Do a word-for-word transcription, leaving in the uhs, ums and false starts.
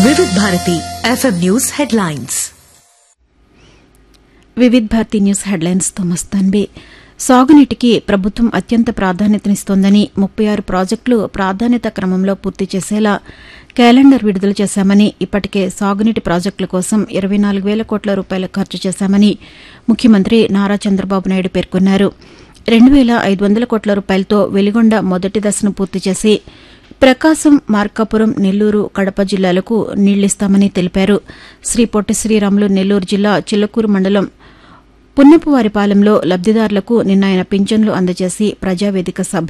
వివిధ Bharati FM news headlines. వివిధ Bharati news headlines తో మస్తాన్బే. సాగునీటికి ప్రభుత్వం అత్యంత ప్రాధాన్యతనిస్తోందని ముప్పై ఆరు ప్రాజెక్టులు ప్రాధాన్యత క్రమంలో పూర్తి చేసేలా క్యాలెండర్ విడుదల చేశామని, ఇప్పటికే సాగునీటి ప్రాజెక్టుల కోసం ఇరవై నాలుగు వేల కోట్ల రూపాయలు ఖర్చు చేశామని ముఖ్యమంత్రి నారా చంద్రబాబు నాయుడు పేర్కొన్నారు. రెండు వేల ఐదు వందల కోట్ల రూపాయలతో వెలిగొండ మొదటి దశను పూర్తి చేసి ప్రకాశం, మార్కాపురం, నెల్లూరు, కడప జిల్లాలకు నీళ్లిస్తామని తెలిపారు. శ్రీ పొట్టి శ్రీరాములు నెల్లూరు జిల్లా చిల్లకూరు మండలం పున్నపువారిపాలెంలో లబ్దిదారులకు నిన్న ఆయన పింఛన్లు అందజేసి ప్రజావేదిక సభ